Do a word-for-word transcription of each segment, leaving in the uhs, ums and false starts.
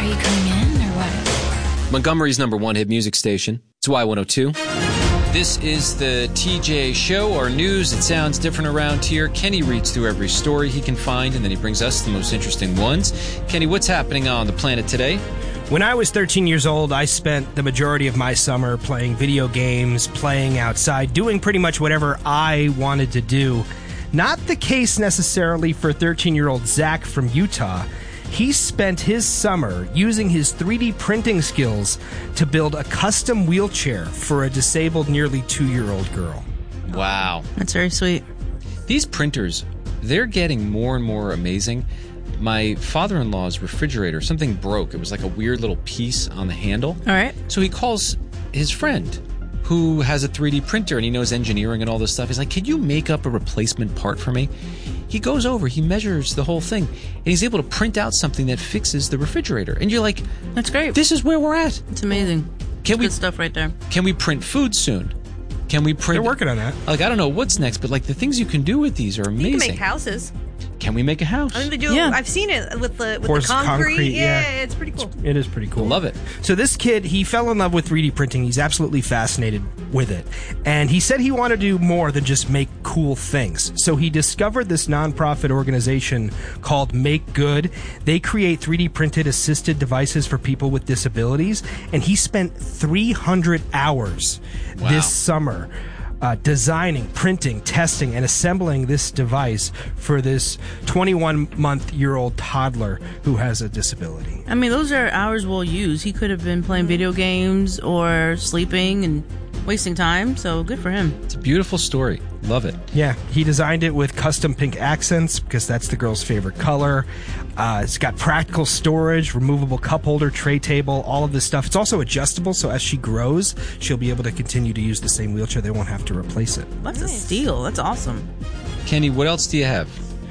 Are you coming in or what? Montgomery's number one hit music station. It's Y one oh two. This is the T J Show, our news. It sounds different around here. Kenny reads through every story he can find, and then he brings us the most interesting ones. Kenny, what's happening on the planet today? When I was thirteen years old, I spent the majority of my summer playing video games, playing outside, doing pretty much whatever I wanted to do. Not the case necessarily for thirteen-year-old Zach from Utah. He spent his summer using his three D printing skills to build a custom wheelchair for a disabled nearly two-year-old girl. Wow. That's very sweet. These printers, they're getting more and more amazing. My father-in-law's refrigerator, something broke. It was like a weird little piece on the handle. All right. So he calls his friend who has a three D printer and he knows engineering and all this stuff. He's like, can you make up a replacement part for me? He goes over, he measures the whole thing, and he's able to print out something that fixes the refrigerator. And you're like, that's great. This is where we're at. It's amazing. Can It's we good stuff right there. Can we print food soon? Can we print? They're working on that. Like, I don't know what's next, but like the things you can do with these are amazing. You can make houses. Can we make a house? I mean, they do. Yeah. I've seen it with the with Coarse the concrete. concrete, yeah, yeah. it's pretty cool. It is pretty cool. Love it. So this kid, he fell in love with three D printing. He's absolutely fascinated with it. And he said he wanted to do more than just make cool things. So he discovered this nonprofit organization called Make Good. They create three D printed assisted devices for people with disabilities. And he spent three hundred hours Wow. this summer Uh, designing, printing, testing, and assembling this device for this twenty-one-month-year-old toddler who has a disability. I mean, those are hours we'll use. He could have been playing video games or sleeping and wasting time, so good for him. It's a beautiful story. Love it. Yeah, he designed it with custom pink accents because that's the girl's favorite color. Uh, it's got practical storage, removable cup holder, tray table, all of this stuff. It's also adjustable, so as she grows, she'll be able to continue to use the same wheelchair. They won't have to replace it. That's a steal. That's awesome. Kenny, what else do you have?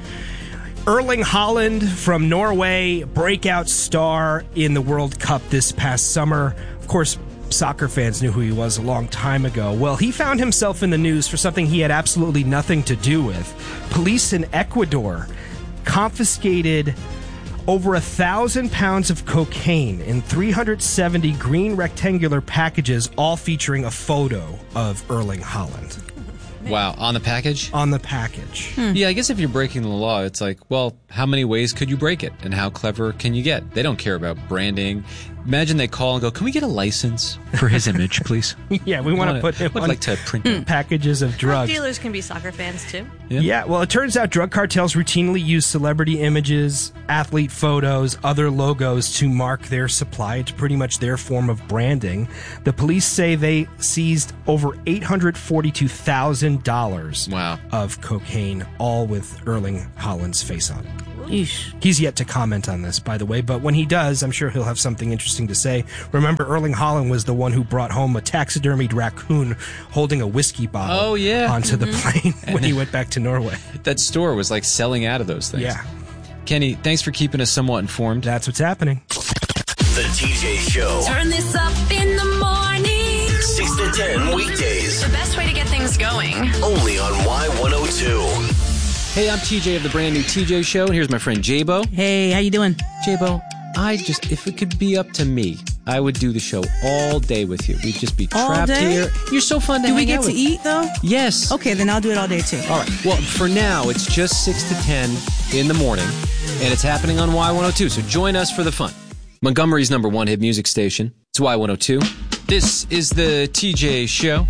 Erling Haaland from Norway, breakout star in the World Cup this past summer. Of course, soccer fans knew who he was a long time ago. Well, he found himself in the news for something he had absolutely nothing to do with. Police in Ecuador confiscated over a thousand pounds of cocaine in three hundred seventy green rectangular packages, all featuring a photo of Erling Haaland Wow, on the package? on the package. Yeah, I guess if you're breaking the law, it's like, well, how many ways could you break it? And how clever can you get? They don't care about branding. Imagine they call and go, can we get a license for his image, please? Yeah, we want to put him would on like to print it. packages of Drug drugs. dealers can be soccer fans too. Yeah. Yeah, well, it turns out drug cartels routinely use celebrity images, athlete photos, other logos to mark their supply. It's pretty much their form of branding. The police say they seized over eight hundred forty-two thousand dollars Wow. of cocaine, all with Erling Haaland's face on it. Yeesh. He's yet to comment on this, by the way, but when he does, I'm sure he'll have something interesting to say. Remember, Erling Haaland was the one who brought home a taxidermied raccoon holding a whiskey bottle Oh, yeah. onto the plane when he went back to Norway. That store was like selling out of those things. Yeah, Kenny, thanks for keeping us somewhat informed. that's what's happening. The T J Show. Turn this up in the morning. six to ten weekdays. The best way to get things going. Only on Y one oh two. Hey, I'm T J of the brand new T J Show, and here's my friend Jabo. Hey, how you doing? Jabo, I just, if it could be up to me, I would do the show all day with you. We'd just be All trapped day? here. You're so fun to Do we hang get out to with. eat, though? Yes. Okay, then I'll do it all day, too. All right. Well, for now, it's just six to ten in the morning, and it's happening on Y one oh two, so join us for the fun. Montgomery's number one hit music station. It's Y one oh two. This is the T J Show.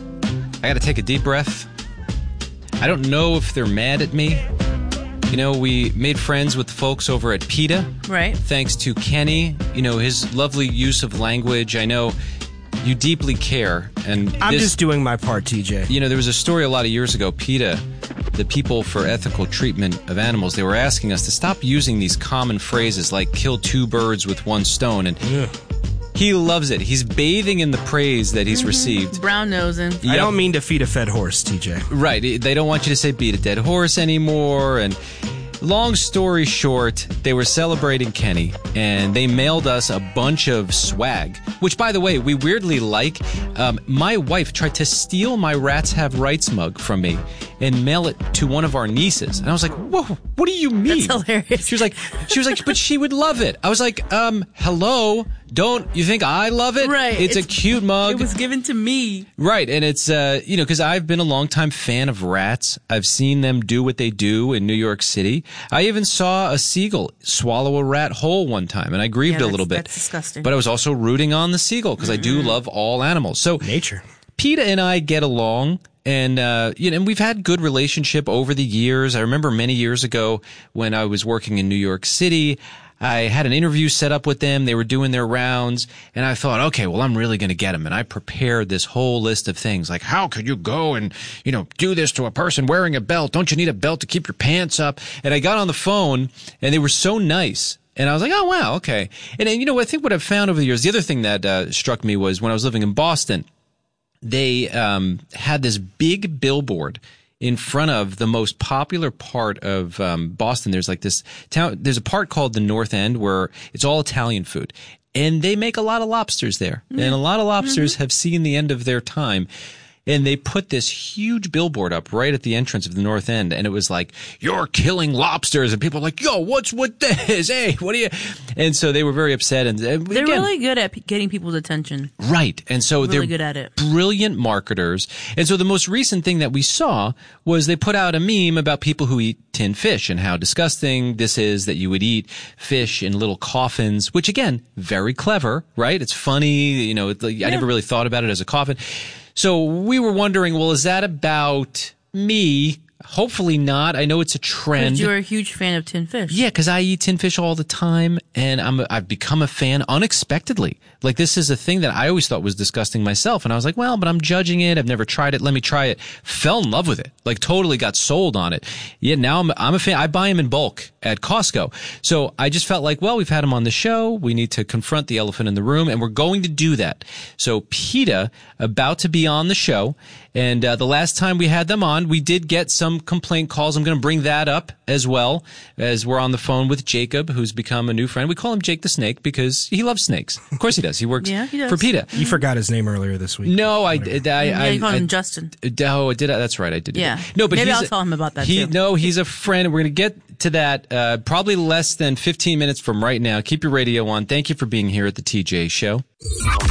I got to take a deep breath. I don't know if they're mad at me. You know, we made friends with the folks over at PETA. Right. Thanks to Kenny, you know, his lovely use of language. I know you deeply care. And I'm this, just doing my part, T J. you know, there was a story a lot of years ago, PETA, the People for Ethical Treatment of Animals, they were asking us to stop using these common phrases like kill two birds with one stone. And Ugh. he loves it. He's bathing in the praise that he's received. Brown nosing. I Yep. don't mean to feed a fed horse, T J. Right. They don't want you to say beat a dead horse anymore. And long story short, they were celebrating Kenny, and they mailed us a bunch of swag, which, by the way, we weirdly like. Um, my wife tried to steal my Rats Have Rights mug from me. and mail it to one of our nieces. And I was like, whoa, what do you mean? That's hilarious. She was like, she was like, but she would love it. I was like, um, hello, don't you think I love it? Right. It's, it's a cute mug. It was given to me. Right. And it's, uh, you know, because I've been a longtime fan of rats. I've seen them do what they do in New York City. I even saw a seagull swallow a rat whole one time, and I grieved Yeah, a little bit. that's disgusting. But I was also rooting on the seagull because mm-hmm. I do love all animals. So nature. PETA and I get along. And, uh, you know, and we've had good relationship over the years. I remember many years ago when I was working in New York City, I had an interview set up with them. They were doing their rounds, and I thought, okay, well, I'm really going to get them. And I prepared this whole list of things, like, how could you go and, you know, do this to a person wearing a belt? Don't you need a belt to keep your pants up? And I got on the phone, and they were so nice. And I was like, oh, wow, okay. And, and you know, I think what I've found over the years, the other thing that uh, struck me was when I was living in Boston, they um, had this big billboard in front of the most popular part of um, Boston. There's like this town. There's a part called the North End where it's all Italian food, and they make a lot of lobsters there. Mm-hmm. And a lot of lobsters mm-hmm. have seen the end of their time. And they put this huge billboard up right at the entrance of the North End, and it was like, "You're killing lobsters," and people were like, "Yo, what's with this? Hey, what are you?" And so they were very upset. And, and they're again, really good at p- getting people's attention. Right. And so really they're good at it. Brilliant marketers. And so the most recent thing that we saw was they put out a meme about people who eat tin fish and how disgusting this is that you would eat fish in little coffins, which again, very clever, right? It's funny. You know, it, like, yeah. I never really thought about it as a coffin. So we were wondering, well, is that about me? Hopefully not. I know it's a trend. Because you're a huge fan of tin fish. Yeah, because I eat tin fish all the time, and I'm a, I've become a fan unexpectedly. Like, this is a thing that I always thought was disgusting myself, and I was like, well, but I'm judging it. I've never tried it. Let me try it. Fell in love with it. Like, totally got sold on it. Yeah, now I'm, I'm a fan. I buy them in bulk at Costco. So I just felt like, well, we've had them on the show. We need to confront the elephant in the room, and we're going to do that. So PETA, about to be on the show, and uh, the last time we had them on, we did get some complaint calls. I'm going to bring that up as well as we're on the phone with Jacob, who's become a new friend. We call him Jake the Snake because he loves snakes. Of course he does. He works yeah, he does. for PETA. You forgot his name earlier this week. No, I did. I, yeah, I, you called I, him Justin. Oh, did I? That's right. I did. Yeah. No, but maybe he's I'll a, tell him about that he, too. No, he's a friend. We're going to get to that uh, probably less than fifteen minutes from right now. Keep your radio on. Thank you for being here at the T J Show.